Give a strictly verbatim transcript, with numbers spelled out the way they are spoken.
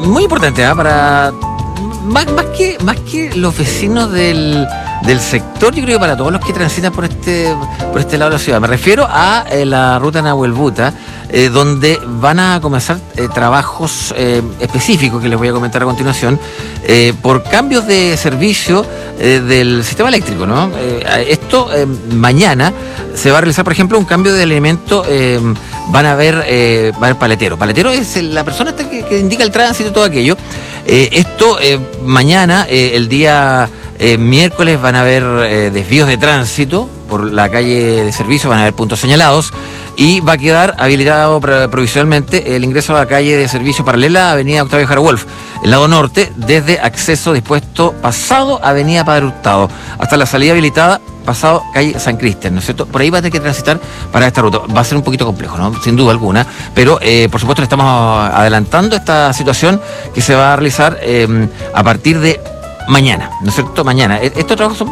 muy importante, ¿eh? Para más, más que más que los vecinos del, del sector, yo creo que para todos los que transitan por este por este lado de la ciudad. Me refiero a eh, la ruta Nahuelbuta, eh, donde van a comenzar eh, trabajos eh, específicos que les voy a comentar a continuación, eh, por cambios de servicio eh, del sistema eléctrico, ¿no? Eh, esto eh, mañana se va a realizar, por ejemplo, un cambio de elemento. Eh, van a ver eh, va a haber paletero. Paletero es la persona que, que indica el tránsito y todo aquello. Eh, esto eh, mañana, eh, el día eh, miércoles, van a haber eh, desvíos de tránsito por la calle de servicio, van a haber puntos señalados y va a quedar habilitado provisionalmente el ingreso a la calle de servicio paralela a avenida Octavio Jara Wolf, el lado norte, desde acceso dispuesto pasado avenida Padre Hurtado hasta la salida habilitada pasado calle San Cristian, ¿no es cierto? Por ahí va a tener que transitar para esta ruta. Va a ser un poquito complejo, ¿no? Sin duda alguna, pero eh, por supuesto le estamos adelantando esta situación que se va a realizar eh, a partir de mañana, ¿no es cierto? Mañana. Estos trabajos son